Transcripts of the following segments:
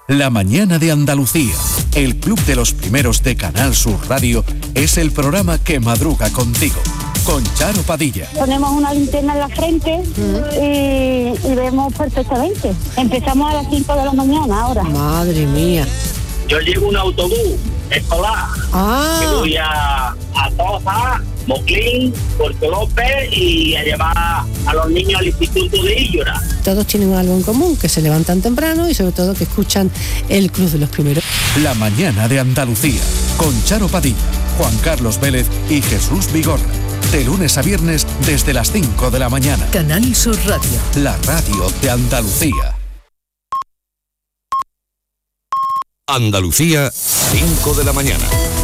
La mañana de Andalucía, el club de los primeros de Canal Sur Radio, es el programa que madruga contigo, con Charo Padilla. Ponemos una linterna en la frente y vemos perfectamente. Empezamos a las 5 de la mañana ahora. Madre mía. Yo llevo un autobús escolar que voy a Toja, Moclín, Puerto López y a llevar a los niños al instituto de Illora. Todos tienen algo en común, que se levantan temprano y sobre todo que escuchan el Club de los Primeros. La mañana de Andalucía, con Charo Padilla, Juan Carlos Vélez y Jesús Vigorra. De lunes a viernes desde las 5 de la mañana. Canal Sur Radio. La radio de Andalucía. Andalucía, 5 de la mañana.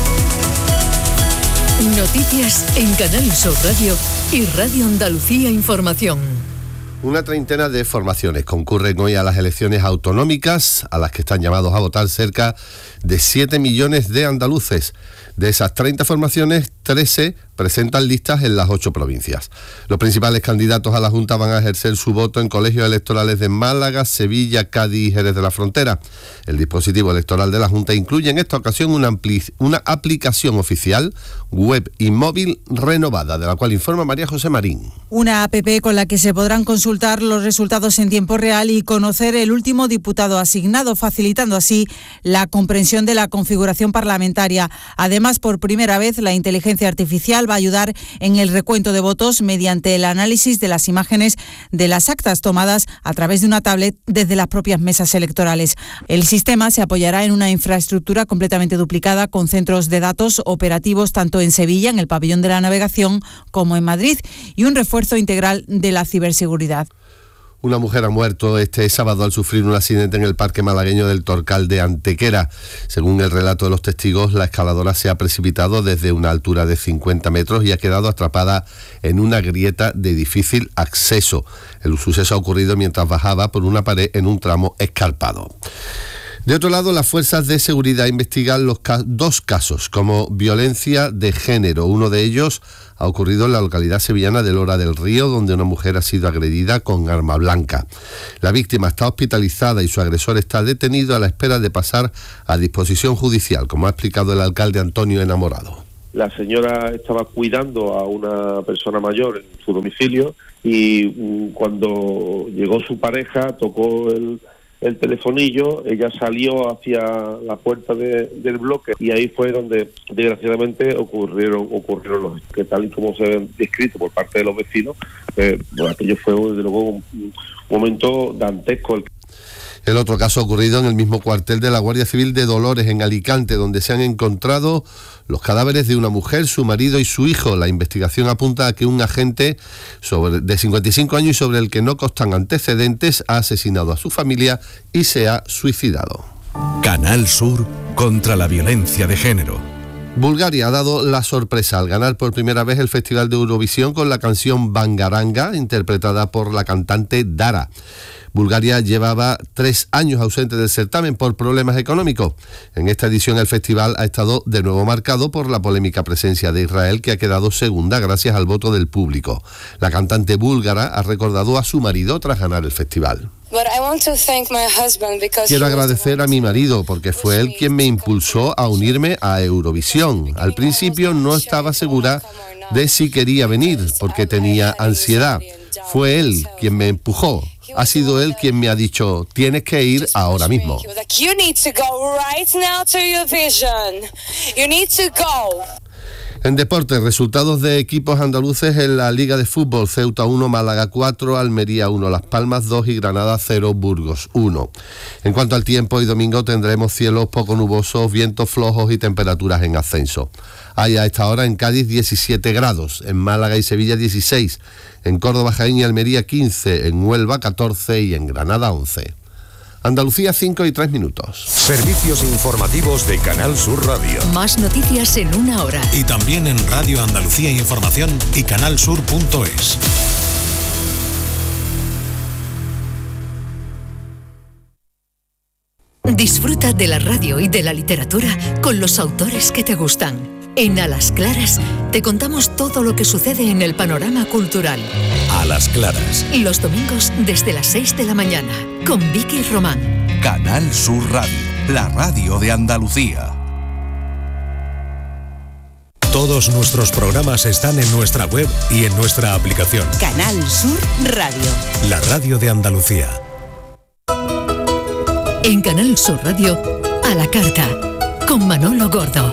Noticias en Canal Sur Radio y Radio Andalucía Información. Una treintena de formaciones concurren hoy a las elecciones autonómicas, a las que están llamados a votar cerca de 7 millones de andaluces. De esas 30 formaciones, 13 presentan listas en las 8 provincias. Los principales candidatos a la Junta van a ejercer su voto en colegios electorales de Málaga, Sevilla, Cádiz y Jerez de la Frontera. El dispositivo electoral de la Junta incluye en esta ocasión una aplicación oficial, web y móvil renovada, de la cual informa María José Marín. Una app con la que se podrán consultar los resultados en tiempo real y conocer el último diputado asignado, facilitando así la comprensión de la configuración parlamentaria. Además, por primera vez, la inteligencia artificial va a ayudar en el recuento de votos mediante el análisis de las imágenes de las actas tomadas a través de una tablet desde las propias mesas electorales. El sistema se apoyará en una infraestructura completamente duplicada con centros de datos operativos tanto en Sevilla, en el pabellón de la navegación, como en Madrid, y un refuerzo integral de la ciberseguridad. Una mujer ha muerto este sábado al sufrir un accidente en el parque malagueño del Torcal de Antequera. Según el relato de los testigos, la escaladora se ha precipitado desde una altura de 50 metros y ha quedado atrapada en una grieta de difícil acceso. El suceso ha ocurrido mientras bajaba por una pared en un tramo escarpado. De otro lado, las fuerzas de seguridad investigan los dos casos como violencia de género. Uno de ellos ha ocurrido en la localidad sevillana de Lora del Río, donde una mujer ha sido agredida con arma blanca. La víctima está hospitalizada y su agresor está detenido a la espera de pasar a disposición judicial, como ha explicado el alcalde Antonio Enamorado. La señora estaba cuidando a una persona mayor en su domicilio y cuando llegó su pareja, tocó el telefonillo, ella salió hacia la puerta del bloque y ahí fue donde desgraciadamente ocurrieron los que tal y como se han descrito por parte de los vecinos, aquello fue desde luego un momento dantesco. El otro caso ha ocurrido en el mismo cuartel de la Guardia Civil de Dolores, en Alicante, donde se han encontrado los cadáveres de una mujer, su marido y su hijo. La investigación apunta a que un agente de 55 años y sobre el que no constan antecedentes ha asesinado a su familia y se ha suicidado. Canal Sur contra la violencia de género. Bulgaria ha dado la sorpresa al ganar por primera vez el Festival de Eurovisión con la canción Bangaranga, interpretada por la cantante Dara. Bulgaria llevaba 3 años ausente del certamen por problemas económicos. En esta edición el festival ha estado de nuevo marcado por la polémica presencia de Israel, que ha quedado segunda gracias al voto del público. La cantante búlgara ha recordado a su marido tras ganar el festival. Quiero agradecer a mi marido porque fue él quien me impulsó a unirme a Eurovisión. Al principio no estaba segura de si quería venir porque tenía ansiedad. Fue él quien me empujó. Ha sido él quien me ha dicho, tienes que ir ahora mismo. En deportes, resultados de equipos andaluces en la Liga de Fútbol: Ceuta 1, Málaga 4, Almería 1, Las Palmas 2 y Granada 0, Burgos 1. En cuanto al tiempo, hoy domingo tendremos cielos poco nubosos, vientos flojos y temperaturas en ascenso. Hay a esta hora en Cádiz 17 grados, en Málaga y Sevilla 16, en Córdoba, Jaén y Almería 15, en Huelva 14 y en Granada 11. Andalucía, 5:03. Servicios informativos de Canal Sur Radio. Más noticias en una hora. Y también en Radio Andalucía Información y canalsur.es. Disfruta de la radio y de la literatura con los autores que te gustan. En A las Claras te contamos todo lo que sucede en el panorama cultural. A las Claras. Los domingos desde las 6 de la mañana con Vicky Román. Canal Sur Radio, la radio de Andalucía. Todos nuestros programas están en nuestra web y en nuestra aplicación. Canal Sur Radio. La radio de Andalucía. En Canal Sur Radio, a la carta, con Manolo Gordo.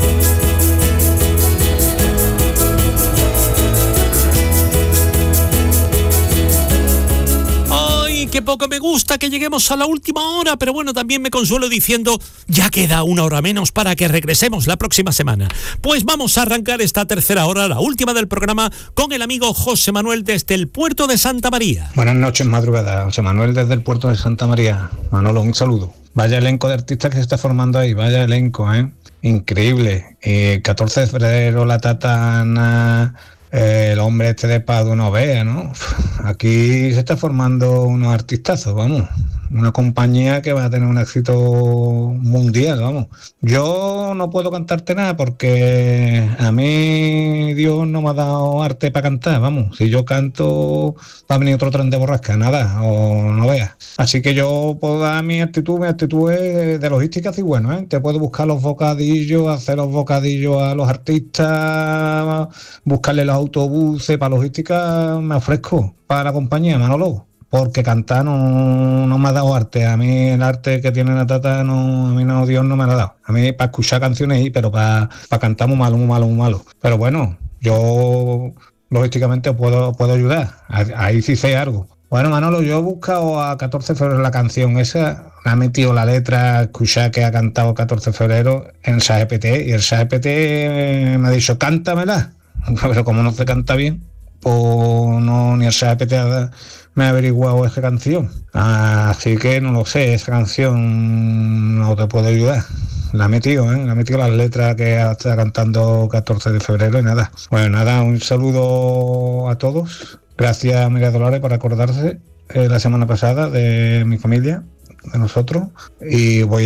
Qué poco me gusta que lleguemos a la última hora, pero bueno, también me consuelo diciendo, ya queda una hora menos para que regresemos la próxima semana. Pues vamos a arrancar esta tercera hora, la última del programa, con el amigo José Manuel desde el puerto de Santa María. Buenas noches, madrugada. José Manuel desde el puerto de Santa María. Manolo, un saludo. Vaya elenco de artistas que se está formando ahí, vaya elenco, ¿eh? Increíble. 14 de febrero, la Tatana... el hombre este de Pado no vea, ¿no? Aquí se está formando unos artistazos, vamos. Una compañía que va a tener un éxito mundial, vamos. Yo no puedo cantarte nada porque a mí Dios no me ha dado arte para cantar, vamos. Si yo canto va a venir otro tren de borrasca, nada, o no veas. Así que yo puedo dar mi actitud es de logística cigüeno, ¿eh? Te puedo buscar los bocadillos, hacer los bocadillos a los artistas, buscarle los autobuses, para logística me ofrezco para la compañía, Manolo. Porque cantar no me ha dado arte. A mí el arte que tiene la Tata, no, a mí no, Dios no me lo ha dado. A mí para escuchar canciones sí, pero para cantar muy malo. Pero bueno, yo logísticamente puedo ayudar. Ahí sí sé algo. Bueno, Manolo, yo he buscado a 14 de febrero la canción esa, me ha metido la letra, escuchar que ha cantado 14 de febrero en el ChatGPT, y el ChatGPT me ha dicho, cántamela. Pero como no se canta bien, pues no, ni el ChatGPT me ha averiguado esa canción. Así que no lo sé, esa canción no te puedo ayudar. La ha metido las letras que está cantando 14 de febrero y nada. Bueno, nada, un saludo a todos. Gracias, María Dolores, por acordarse la semana pasada de mi familia, de nosotros. Y voy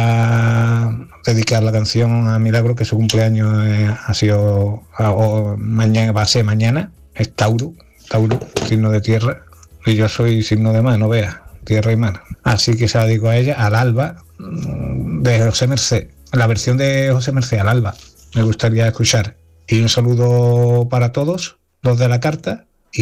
a dedicar la canción a Milagro, que su cumpleaños ha sido, mañana, va a ser mañana. Es Tauro, signo de tierra. Y yo soy signo de mar, no veas, tierra y mar. Así que se la dedico a ella, al alba, de José Mercé. La versión de José Mercé, al alba, me gustaría escuchar. Y un saludo para todos, los de la carta,